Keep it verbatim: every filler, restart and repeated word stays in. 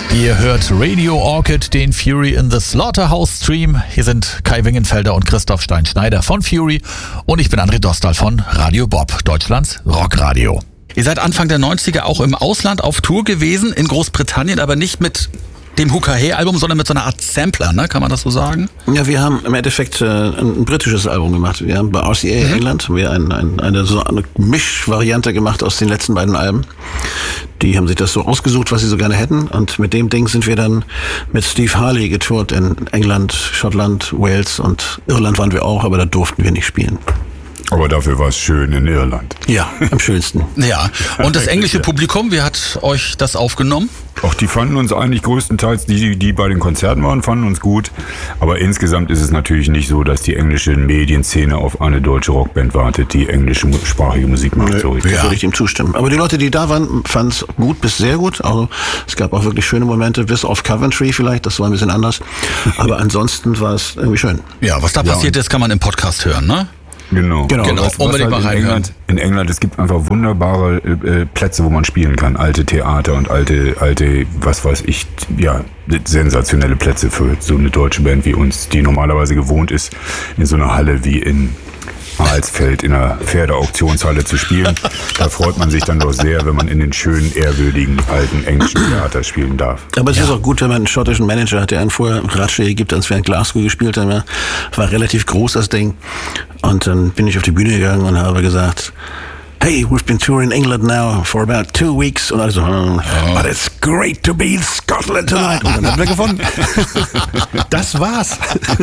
Ihr hört Radio Orchid, den Fury in the Slaughterhouse Stream. Hier sind Kai Wingenfelder und Christoph Stein-Schneider von Fury und ich bin André Dostal von Radio Bob, Deutschlands Rockradio. Ihr seid Anfang der neunziger auch im Ausland auf Tour gewesen, in Großbritannien, aber nicht mit dem Hooker-Hey-Album, sondern mit so einer Art Sampler, ne? Kann man das so sagen? Ja, wir haben im Endeffekt äh, ein britisches Album gemacht. Wir haben bei R C A mhm. England haben wir ein, ein, eine, so eine Mischvariante gemacht aus den letzten beiden Alben. Die haben sich das so ausgesucht, was sie so gerne hätten. Und mit dem Ding sind wir dann mit Steve Harley getourt in England, Schottland, Wales und Irland waren wir auch, aber da durften wir nicht spielen. Aber dafür war es schön in Irland. Ja, am schönsten. Ja, und das englische Publikum, wie hat euch das aufgenommen? Auch die fanden uns eigentlich größtenteils, die, die bei den Konzerten waren, fanden uns gut. Aber insgesamt ist es natürlich nicht so, dass die englische Medienszene auf eine deutsche Rockband wartet, die englischsprachige Musik macht. Nö, so ja, würde ich ihm zustimmen. Aber die Leute, die da waren, fanden es gut bis sehr gut. Also es gab auch wirklich schöne Momente, bis auf Coventry vielleicht, das war ein bisschen anders. Aber ansonsten war es irgendwie schön. Ja, was da Ja, passiert ist, kann man im Podcast hören, ne? Genau, Genau. genau. Was, Unbedingt was mal halt in, England, in England, es gibt einfach wunderbare äh, Plätze, wo man spielen kann. Alte Theater und alte, alte, was weiß ich, ja, sensationelle Plätze für so eine deutsche Band wie uns, die normalerweise gewohnt ist, in so einer Halle wie in Alsfeld in einer Pferdeauktionshalle zu spielen. Da freut man sich dann doch sehr, wenn man in den schönen, ehrwürdigen, alten englischen Theater spielen darf. Aber es Ja. ist auch gut, wenn man einen schottischen Manager hat, der einen vorher Ratschläge gibt, als wir in Glasgow gespielt haben. Ja. War relativ groß, das Ding. Und dann bin ich auf die Bühne gegangen und habe gesagt, hey, we've been touring England now for about two weeks. Und alle so, oh, but it's great to be in Scotland tonight. Und dann haben wir gewonnen. Das war's.